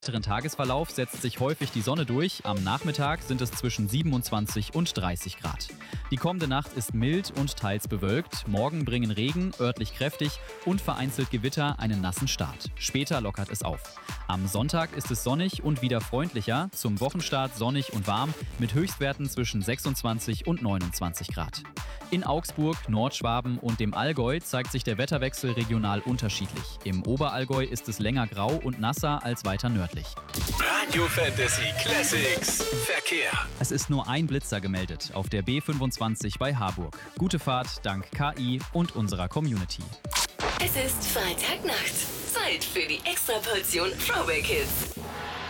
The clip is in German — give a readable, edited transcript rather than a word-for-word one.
Im Tagesverlauf setzt sich häufig die Sonne durch. Am Nachmittag sind es zwischen 27 und 30 Grad. Die kommende Nacht ist mild und teils bewölkt. Morgen bringen Regen, örtlich kräftig und vereinzelt Gewitter einen nassen Start. Später lockert es auf. Am Sonntag ist es sonnig und wieder freundlicher. Zum Wochenstart sonnig und warm mit Höchstwerten zwischen 26 und 29 Grad. In Augsburg, Nordschwaben und dem Allgäu zeigt sich der Wetterwechsel regional unterschiedlich. Im Oberallgäu ist es länger grau und nasser als weiter nördlich. Radio Fantasy Classics Verkehr. Es ist nur ein Blitzer gemeldet auf der B25 bei Harburg. Gute Fahrt dank KI und unserer Community. Es ist Freitagnacht. Zeit für die Extraportion Throwback Hits.